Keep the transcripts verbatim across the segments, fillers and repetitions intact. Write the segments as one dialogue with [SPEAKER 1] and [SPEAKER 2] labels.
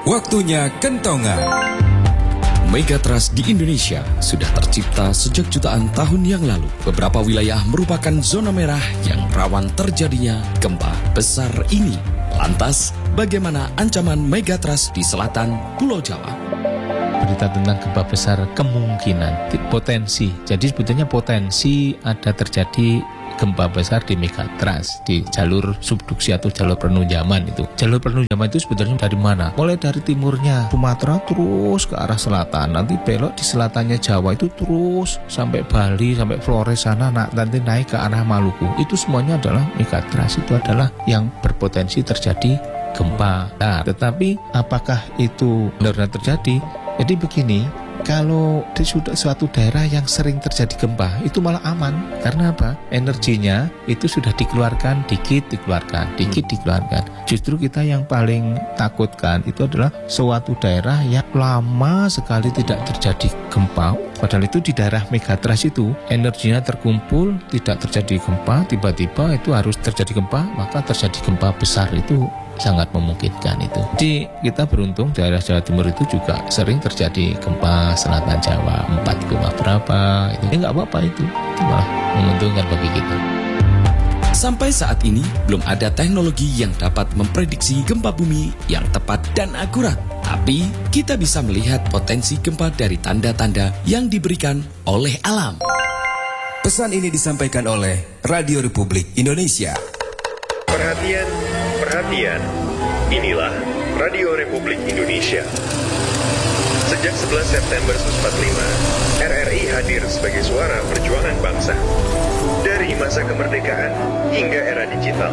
[SPEAKER 1] Waktunya kentongan. Megatrust di Indonesia sudah tercipta sejak jutaan tahun yang lalu. Beberapa wilayah merupakan zona merah yang rawan terjadinya gempa besar ini. Lantas, bagaimana ancaman megatrust di selatan Pulau Jawa?
[SPEAKER 2] Berita tentang gempa besar kemungkinan, potensi. Jadi sebetulnya potensi ada terjadi gempa besar di megatrust, di jalur subduksi atau jalur penunjaman itu. Jalur penunjaman itu sebetulnya dari mana? Mulai dari timurnya Sumatera terus ke arah selatan, nanti belok di selatannya Jawa itu terus sampai Bali, sampai Flores sana, nanti naik ke arah Maluku. Itu semuanya adalah megatrust, itu adalah yang berpotensi terjadi gempa. Nah, tetapi apakah itu benar-benar terjadi? Jadi begini, kalau di suatu daerah yang sering terjadi gempa, itu malah aman. Karena apa? Energinya itu sudah dikeluarkan, dikit dikeluarkan, dikit dikeluarkan. Justru kita yang paling takutkan itu adalah suatu daerah yang lama sekali tidak terjadi gempa. Padahal itu di daerah megatrust itu energinya terkumpul, tidak terjadi gempa, tiba-tiba itu harus terjadi gempa, maka terjadi gempa besar itu sangat memungkinkan itu. Jadi kita beruntung daerah Jawa Timur itu juga sering terjadi gempa selatan Jawa empat koma berapa itu. Ya nggak apa-apa itu, itu malah menguntungkan bagi kita.
[SPEAKER 1] Sampai saat ini belum ada teknologi yang dapat memprediksi gempa bumi yang tepat dan akurat. Tapi kita bisa melihat potensi gempa dari tanda-tanda yang diberikan oleh alam.
[SPEAKER 3] Pesan ini disampaikan oleh Radio Republik Indonesia.
[SPEAKER 4] Perhatian, perhatian. Inilah Radio Republik Indonesia. Sejak sebelas September seribu sembilan ratus empat puluh lima, R R I hadir sebagai suara perjuangan bangsa. Dari masa kemerdekaan hingga era digital.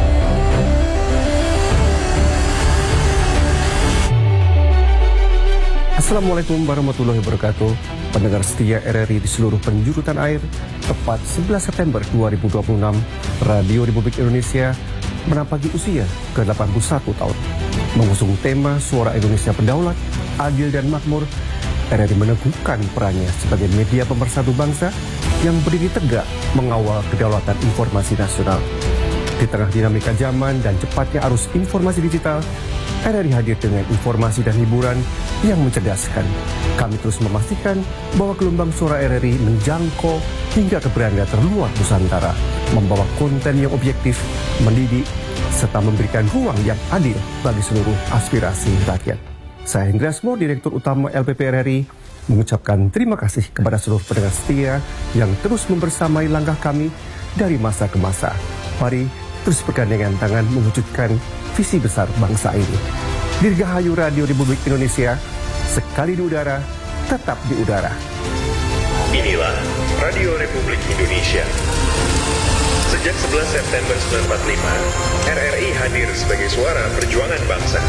[SPEAKER 5] Assalamualaikum warahmatullahi wabarakatuh. Pendengar setia R R I di seluruh penjuru tanah air, tepat sebelas September dua ribu dua puluh enam, Radio Republik Indonesia menapaki usia ke delapan puluh satu tahun. Mengusung tema Suara Indonesia Berdaulat, Adil dan Makmur, R R I meneguhkan perannya sebagai media pemersatu bangsa yang berdiri tegak mengawal kedaulatan informasi nasional. Di tengah dinamika zaman dan cepatnya arus informasi digital, R R I hadir dengan informasi dan hiburan yang mencerdaskan. Kami terus memastikan bahwa gelombang suara R R I menjangkau hingga ke beranda terluar Nusantara, membawa konten yang objektif, mendidik, serta memberikan ruang yang adil bagi seluruh aspirasi rakyat. Saya Hendra Asmo, Direktur Utama L P P R R I, mengucapkan terima kasih kepada seluruh pendengar setia yang terus membersamai langkah kami dari masa ke masa. Mari terus bergandengan tangan mewujudkan visi besar bangsa ini. Dirgahayu Radio Republik Indonesia, sekali di udara, tetap di udara.
[SPEAKER 4] Inilah Radio Republik Indonesia. Sejak sebelas September seribu sembilan ratus empat puluh lima, R R I hadir sebagai suara perjuangan bangsa.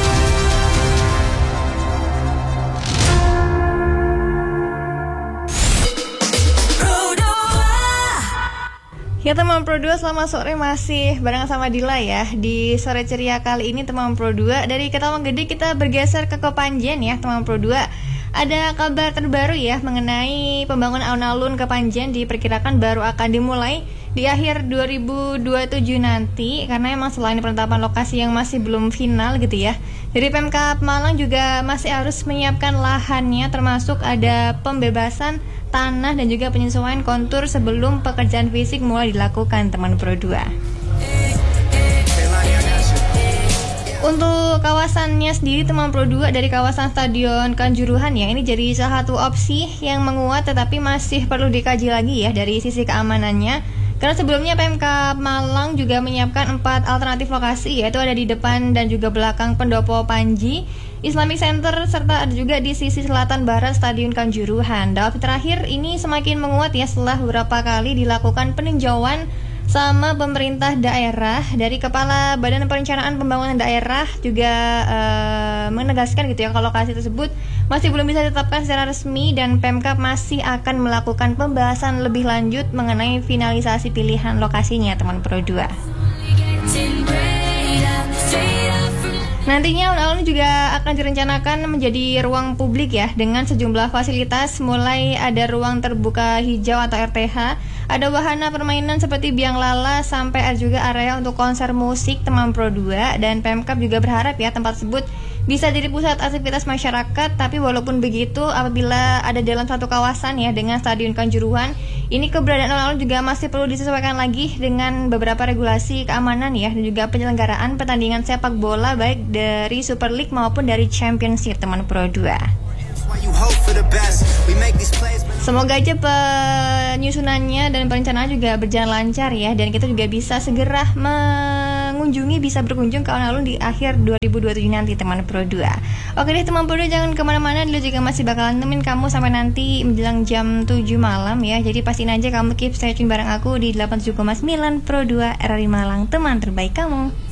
[SPEAKER 6] Ya teman Pro dua, selamat sore, masih bareng sama Dila ya. Di sore ceria kali ini teman Pro dua, dari Ketawang Gede kita bergeser ke Kepanjen ya teman Pro dua. Ada kabar terbaru ya mengenai pembangunan alun-alun Kepanjen, diperkirakan baru akan dimulai di akhir dua ribu dua puluh tujuh nanti, karena emang selain penetapan lokasi yang masih belum final gitu ya. Dari Pemkab Malang juga masih harus menyiapkan lahannya, termasuk ada pembebasan tanah dan juga penyesuaian kontur sebelum pekerjaan fisik mulai dilakukan teman Pro dua. Untuk kawasannya sendiri teman Pro dua, dari kawasan Stadion Kanjuruhan ya, ini jadi salah satu opsi yang menguat, tetapi masih perlu dikaji lagi ya dari sisi keamanannya. Karena sebelumnya Pemkab Malang juga menyiapkan empat alternatif lokasi, yaitu ada di depan dan juga belakang Pendopo Panji, Islamic Center, serta ada juga di sisi selatan barat Stadion Kanjuruhan. Dan terakhir ini semakin menguat ya setelah beberapa kali dilakukan peninjauan sama pemerintah daerah. Dari Kepala Badan Perencanaan Pembangunan Daerah juga uh, menegaskan gitu ya kalau lokasi tersebut masih belum bisa ditetapkan secara resmi, dan Pemkab masih akan melakukan pembahasan lebih lanjut mengenai finalisasi pilihan lokasinya teman Pro dua. Nantinya alun-alun juga akan direncanakan menjadi ruang publik ya, dengan sejumlah fasilitas, mulai ada ruang terbuka hijau atau R T H, ada wahana permainan seperti biang lala, sampai ada juga area untuk konser musik teman Pro dua. Dan Pemkab juga berharap ya tempat tersebut bisa jadi pusat aktivitas masyarakat. Tapi walaupun begitu, apabila ada dalam satu kawasan ya dengan Stadion Kanjuruhan, ini keberadaan alun-alun juga masih perlu disesuaikan lagi dengan beberapa regulasi keamanan ya, dan juga penyelenggaraan pertandingan sepak bola baik dari Super League maupun dari Championship, teman Pro dua. Semoga aja penyusunannya dan perencanaan juga berjalan lancar ya, dan kita juga bisa segera mengunjungi, bisa berkunjung ke alun-alun di akhir dua ribu dua puluh tujuh nanti, teman Pro dua. Oke deh teman Pro dua, jangan kemana-mana, dulu juga masih bakalan nemenin kamu sampai nanti menjelang jam tujuh malam ya. Jadi pastiin aja kamu keep stay tune bareng aku di delapan puluh tujuh koma sembilan Pro dua R R I Malang, teman terbaik kamu.